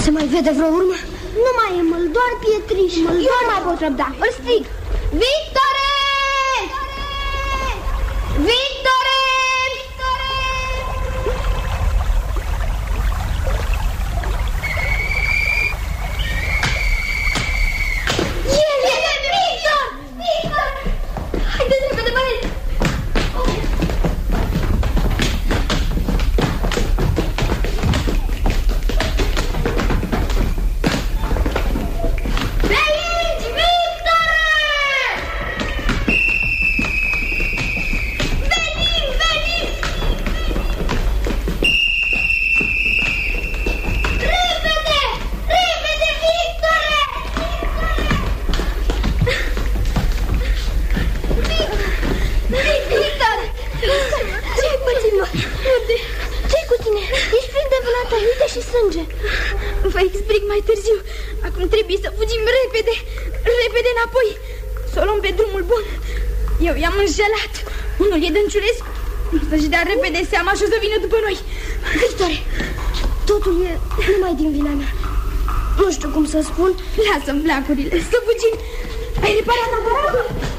Se mai vede vreo urmă? Nu mai e măl, doar pietriș. Eu nu mai pot răbda. Îl strig. Victore! Victore! Vă explic mai târziu. Acum trebuie să fugim repede. Repede înapoi. Să o luăm pe drumul bun. Eu i-am înșelat. Unul e Dănciulescu. Să-și dea repede seama și o să vină după noi. Victore, totul e numai din vina mea. Nu știu cum să spun. Lasă-mi flacurile, să fugim. Ai reparat aparatul?